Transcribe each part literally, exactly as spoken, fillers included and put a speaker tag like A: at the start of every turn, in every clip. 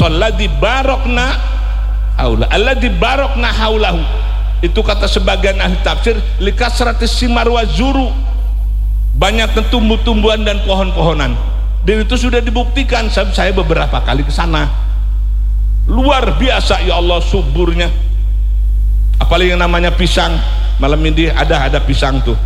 A: alladzi barokna haula alladzi barokna haulahu. Itu kata sebagian ahli tafsir likasratis simar wa zuru, banyak tumbuh-tumbuhan dan pohon-pohonan. Dan itu sudah dibuktikan, saya beberapa kali ke sana. Luar biasa ya Allah suburnya. Apalagi yang namanya pisang. Malam ini ada ada pisang tuh.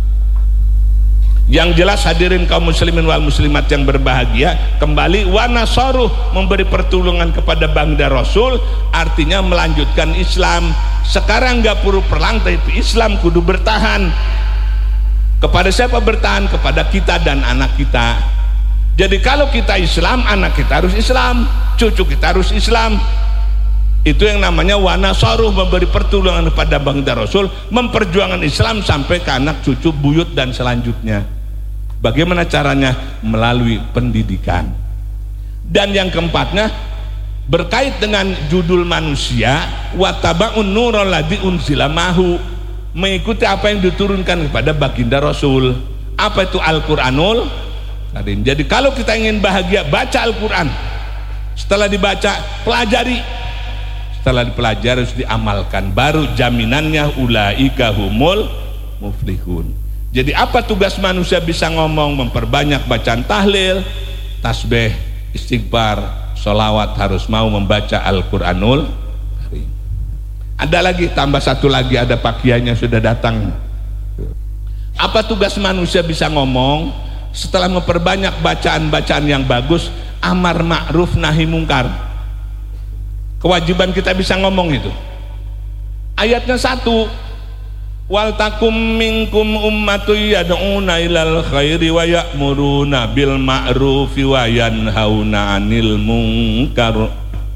A: Yang jelas hadirin kaum muslimin wal muslimat yang berbahagia, kembali wa nasaruh, memberi pertolongan kepada bangsa Rasul, artinya melanjutkan Islam. Sekarang nggak perlu perang, tapi Islam kudu bertahan. Kepada siapa bertahan? Kepada kita dan anak kita. Jadi kalau kita Islam, anak kita harus Islam, cucu kita harus Islam. Itu yang namanya wa nasaruh, memberi pertolongan kepada bangsa Rasul, memperjuangkan Islam sampai ke anak, cucu, buyut dan selanjutnya. Bagaimana caranya? Melalui pendidikan. Dan yang keempatnya berkait dengan judul manusia, wattaba'un nurul ladzi unzila mahu, mengikuti apa yang diturunkan kepada baginda Rasul. Apa itu Al-Qur'anul Karim? Jadi kalau kita ingin bahagia, baca Al-Qur'an. Setelah dibaca, pelajari. Setelah dipelajari harus diamalkan, baru jaminannya ulaika humul muflihun. Jadi apa tugas manusia bisa ngomong? Memperbanyak bacaan tahlil, tasbih, istighfar, sholawat, harus mau membaca Al-Qur'anul Karim. Ada lagi, tambah satu lagi, ada pakaiannya sudah datang. Apa tugas manusia bisa ngomong? Setelah memperbanyak bacaan-bacaan yang bagus, amar ma'ruf nahi mungkar. Kewajiban kita bisa ngomong itu. Ayatnya satu, wal takum minkum ummatu yad'una ilal khairi wa ya'muruna bil ma'rufi wa yanhauna 'anil munkar.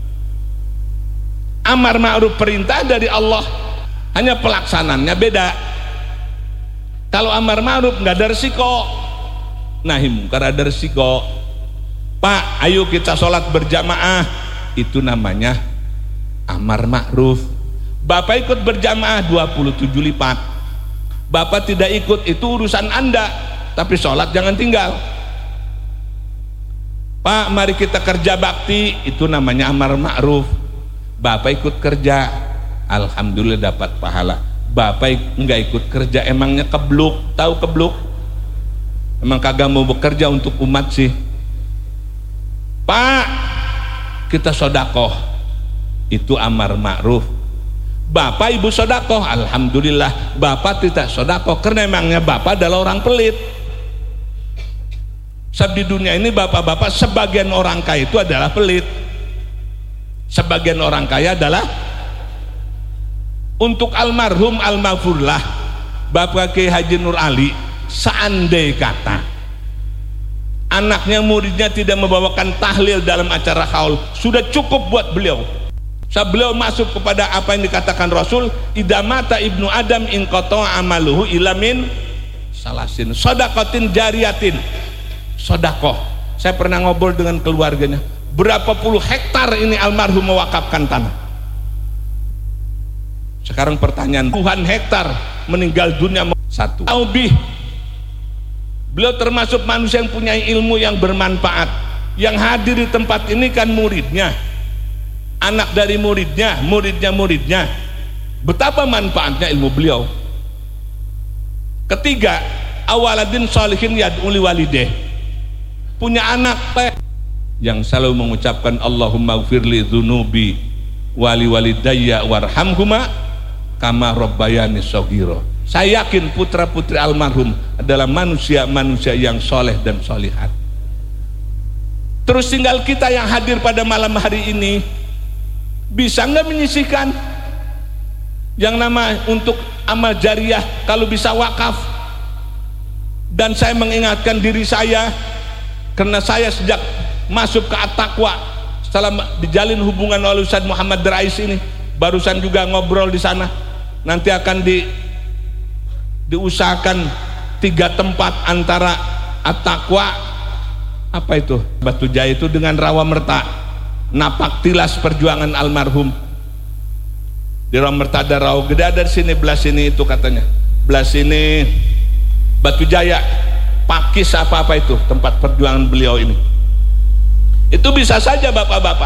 A: Amar ma'ruf perintah dari Allah, hanya pelaksanaannya beda. Kalau amar ma'ruf nggak ada resiko, nahi mungkar ada resiko. Pak, ayo kita sholat berjamaah, itu namanya amar ma'ruf. Bapak ikut berjamaah dua puluh tujuh lipat. Bapak tidak ikut, itu urusan Anda, tapi sholat jangan tinggal. Pak, mari kita kerja bakti, itu namanya amar ma'ruf. Bapak ikut kerja, alhamdulillah dapat pahala. Bapak nggak ikut kerja, emangnya kebluk? Tahu kebluk? Emang kagak mau bekerja untuk umat sih. Pak, kita sodakoh, itu amar ma'ruf. Bapak ibu sodakoh, alhamdulillah. Bapak tidak sodakoh karena emangnya bapak adalah orang pelit. Sebab di dunia ini bapak-bapak, sebagian orang kaya itu adalah pelit. Sebagian orang kaya adalah, untuk almarhum almarhumlah Bapak Kiai Haji Nur Ali, seandai kata anaknya muridnya tidak membawakan tahlil dalam acara haul, sudah cukup buat beliau. Saat beliau masuk kepada apa yang dikatakan Rasul, idamata ibnu adam inqata amaluhu ilamin salasin sodakotin jariyatin. Sodakoh, saya pernah ngobrol dengan keluarganya, berapa puluh hektar ini almarhum mewakafkan tanah. Sekarang pertanyaan, puluhan hektar meninggal dunia satu. Taubih, beliau termasuk manusia yang punya ilmu yang bermanfaat. Yang hadir di tempat ini kan muridnya, anak dari muridnya, muridnya muridnya. Betapa manfaatnya ilmu beliau. Ketiga, awaladin sholihin yad'uli walideh, punya anak yang selalu mengucapkan Allahumma gfirli dzunubi wali walidayya warhamhuma kama rabbayani shaghira. Saya yakin putra putri almarhum adalah manusia-manusia yang soleh dan solihat. Terus tinggal kita yang hadir pada malam hari ini, bisa nggak menyisihkan yang nama untuk amal jariah, kalau bisa wakaf. Dan saya mengingatkan diri saya, karena saya sejak masuk ke At-Taqwa, setelah dijalin hubungan oleh Ustaz Muhammad Rais ini, barusan juga ngobrol di sana, nanti akan di diusahakan tiga tempat antara At-Taqwa, apa itu, Batu Jaya itu dengan Rawa Merta, napak tilas perjuangan almarhum. Di Rawa Merta ada Rawa Gede, ada di sini belah sini itu katanya, belah sini Batu Jaya, Pakis apa-apa itu tempat perjuangan beliau ini. Itu bisa saja bapak-bapak